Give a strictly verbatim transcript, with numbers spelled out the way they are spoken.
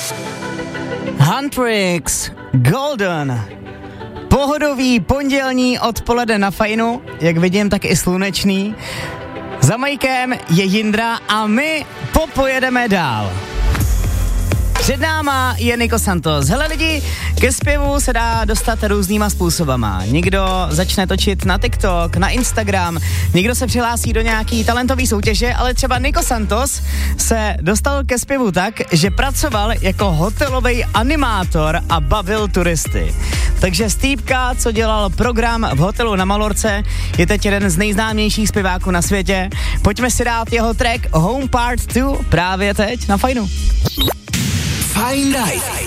Huntrix, Golden. Pohodový pondělní odpoledne na Fajnu, jak vidím, tak i slunečný. Za majkem je Jindra a my popojedeme dál. Před náma je Nico Santos. Hele lidi, ke zpěvu se dá dostat různýma způsobama. Někdo začne točit na TikTok, na Instagram, někdo se přihlásí do nějaký talentový soutěže, ale třeba Nico Santos se dostal ke zpěvu tak, že pracoval jako hotelový animátor a bavil turisty. Takže z týpka, co dělal program v hotelu na Malorce, je teď jeden z nejznámějších zpěváků na světě. Pojďme si dát jeho track Home Part dva právě teď na Fajnu. Fajn Night